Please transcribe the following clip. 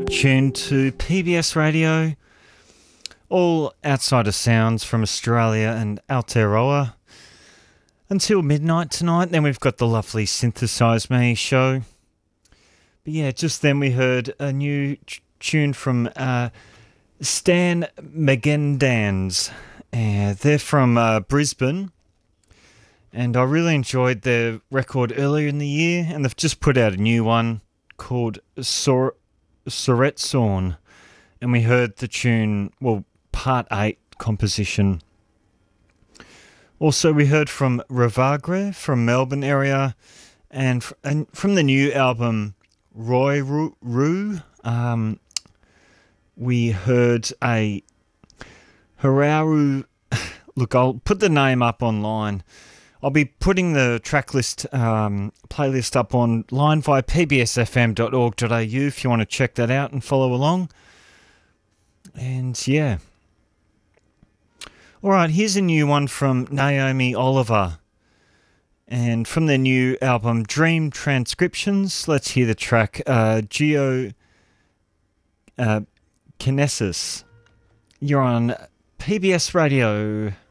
Tuned to PBS Radio, all outsider sounds from Australia and Aotearoa until midnight tonight. Then we've got the lovely Synthesize Me show. But yeah, just then we heard a new tune from Stan Magendans. They're from Brisbane, and I really enjoyed their record earlier in the year, and they've just put out a new one called Soretsorn, and we heard the tune, well, part 8 composition. Also, we heard from Ravagre from Melbourne area, and from the new album Roy Roo, we heard a Hararu. Look, I'll put the name up online. I'll be putting the track list playlist up online via pbsfm.org.au if you want to check that out and follow along. And yeah. All right, here's a new one from Naomi Oliver. And from their new album Dream Transcriptions, let's hear the track Kinesis. You're on PBS Radio.